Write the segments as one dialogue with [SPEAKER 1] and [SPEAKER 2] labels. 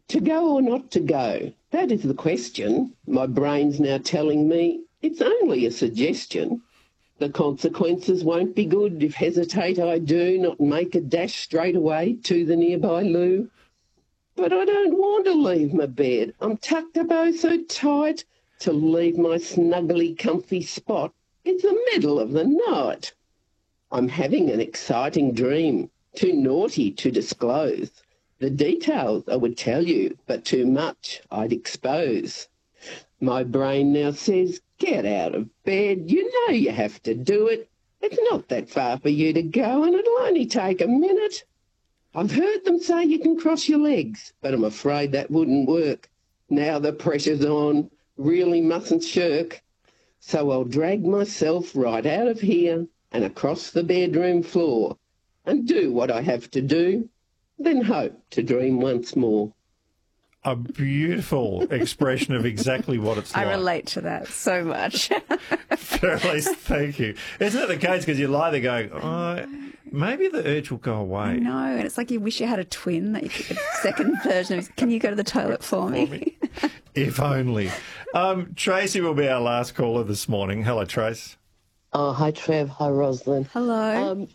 [SPEAKER 1] To go or not to go? That is the question. My brain's now telling me it's only a suggestion. The consequences won't be good if hesitate I do, not make a dash straight away to the nearby loo. But I don't want to leave my bed. I'm tucked up oh so tight. To leave my snuggly comfy spot, it's the middle of the night. I'm having an exciting dream, too naughty to disclose. The details I would tell you, but too much I'd expose. My brain now says, get out of bed, you know you have to do it. It's not that far for you to go and it'll only take a minute. I've heard them say you can cross your legs, but I'm afraid that wouldn't work. Now the pressure's on, really mustn't shirk. So I'll drag myself right out of here and across the bedroom floor and do what I have to do, then hope to dream once more.
[SPEAKER 2] A beautiful expression of exactly what it's like.
[SPEAKER 3] I relate to that so much.
[SPEAKER 2] Fairly, thank you. Isn't it the case because you lie there going, oh, maybe the urge will go away?
[SPEAKER 3] I know, and it's like you wish you had a twin that you could, a second version of, can you go to the toilet for me?
[SPEAKER 2] If only. Tracy will be our last caller this morning. Hello, Trace.
[SPEAKER 4] Oh, hi, Trev. Hi, Rosalind.
[SPEAKER 3] Hello.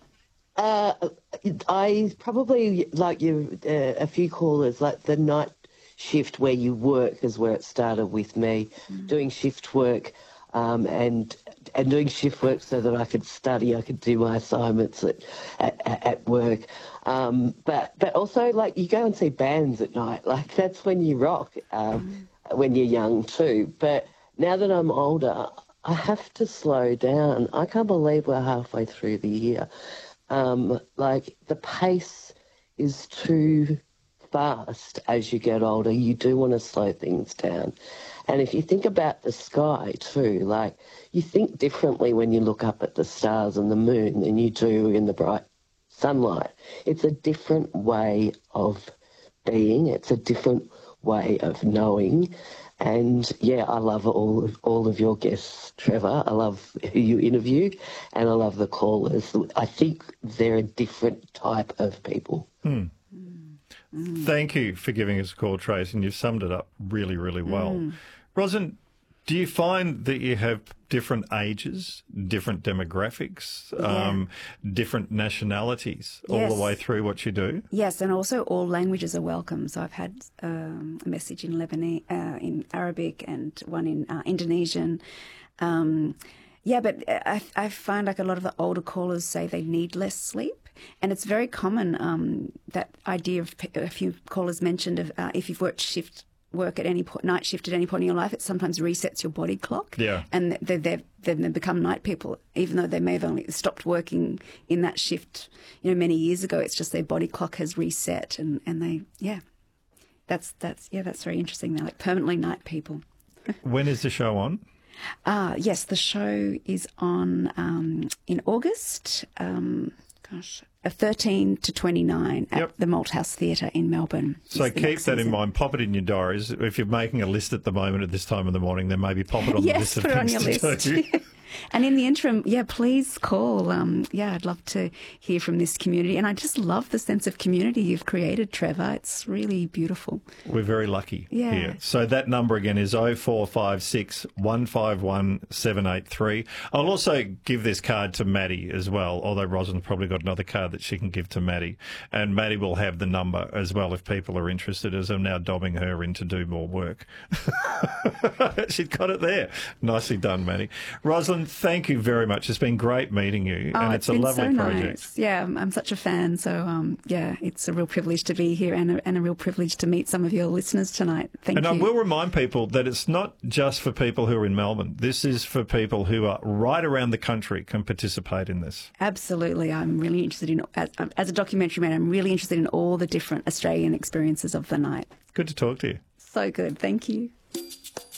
[SPEAKER 4] I probably, like you, a few callers, like the night shift where you work is where it started with me, doing shift work and doing shift work so that I could study, I could do my assignments at work. But also, like, you go and see bands at night. Like, that's when you rock, when you're young too. But now that I'm older, I have to slow down. I can't believe we're halfway through the year. Like, the pace is too fast as you get older. You do want to slow things down. And if you think about the sky too, like, you think differently when you look up at the stars and the moon than you do in the bright sunlight. It's a different way of being. It's a different way of knowing. And, yeah, I love all of your guests, Trevor. I love who you interview, and I love the callers. I think they're a different type of people.
[SPEAKER 2] Thank you for giving us a call, Trace, and you've summed it up really, really well. Rosalind, do you find that you have different ages, different demographics, different nationalities all the way through what you do?
[SPEAKER 3] Yes, and also all languages are welcome. So I've had a message in Lebanese, in Arabic, and one in Indonesian. But I find like a lot of the older callers say they need less sleep. And it's very common, that idea of a few callers mentioned of if you've worked work at any point, night shift at any point in your life, it sometimes resets your body clock. Yeah. And they've become night people, even though they may have only stopped working in that shift, many years ago. It's just their body clock has reset, and they, that's very interesting. They're like permanently night people.
[SPEAKER 2] When is the show on?
[SPEAKER 3] Yes, the show is on in August. 13 to 29 at the Malthouse Theatre in Melbourne.
[SPEAKER 2] So keep that in mind. Pop it in your diaries. If you're making a list at the moment at this time of the morning, then maybe pop it on the list of things to do.
[SPEAKER 3] And in the interim, please call. I'd love to hear from this community. And I just love the sense of community you've created, Trevor. It's really beautiful.
[SPEAKER 2] We're very lucky here. So that number again is 0456 151 783. I'll also give this card to Maddie as well, although Rosalind's probably got another card that she can give to Maddie. And Maddie will have the number as well if people are interested, as I'm now dobbing her in to do more work. She's got it there. Nicely done, Maddie. Rosalind, thank you very much. It's been great meeting you, and it's a lovely project.
[SPEAKER 3] Nice. Yeah, I'm such a fan. So, it's a real privilege to be here and a real privilege to meet some of your listeners tonight. Thank you.
[SPEAKER 2] And I will remind people that it's not just for people who are in Melbourne. This is for people who are right around the country can participate in this.
[SPEAKER 3] Absolutely. I'm really interested in, as a documentary man, I'm really interested in all the different Australian experiences of the night.
[SPEAKER 2] Good to talk to you.
[SPEAKER 3] So good. Thank you.